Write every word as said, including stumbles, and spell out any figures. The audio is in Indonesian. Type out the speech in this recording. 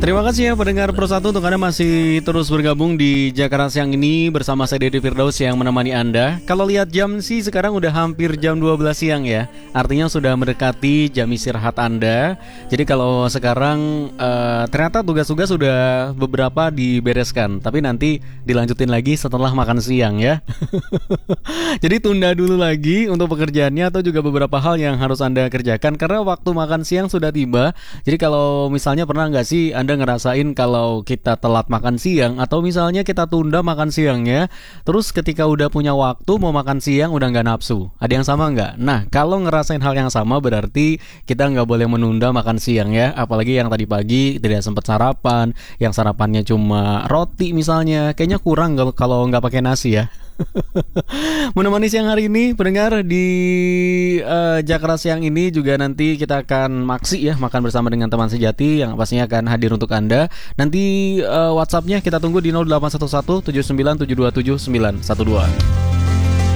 Terima kasih ya pendengar Pro satu untuk Anda masih terus bergabung di Jakarta Siang ini bersama saya Deddy Firdaus yang menemani Anda. Kalau lihat jam sih sekarang udah hampir jam dua belas siang ya. Artinya sudah mendekati jam istirahat Anda. Jadi kalau sekarang uh, ternyata tugas-tugas sudah beberapa dibereskan, tapi nanti dilanjutin lagi setelah makan siang ya. Jadi tunda dulu lagi untuk pekerjaannya atau juga beberapa hal yang harus Anda kerjakan karena waktu makan siang sudah tiba. Jadi kalau misalnya pernah nggak sih Anda ngerasain kalau kita telat makan siang atau misalnya kita tunda makan siangnya, terus ketika udah punya waktu mau makan siang udah nggak nafsu. Ada yang sama nggak? Nah, kalau ngerasain hal yang sama berarti kita nggak boleh menunda makan siang ya. Apalagi yang tadi pagi tidak sempat sarapan, yang sarapannya cuma roti misalnya, kayaknya kurang kalau kalau nggak pakai nasi ya. Menemani siang hari ini pendengar di uh, Jakarta Siang ini juga nanti kita akan maksi ya, makan bersama dengan teman sejati yang pastinya akan hadir untuk Anda. Nanti uh, WhatsAppnya kita tunggu di nol delapan satu satu tujuh sembilan tujuh dua tujuh sembilan satu dua.